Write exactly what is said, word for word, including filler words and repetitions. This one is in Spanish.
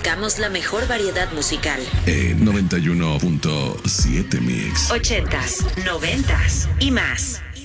buscamos la mejor variedad musical. En noventa y uno punto siete Mix. Ochentas, noventas y más.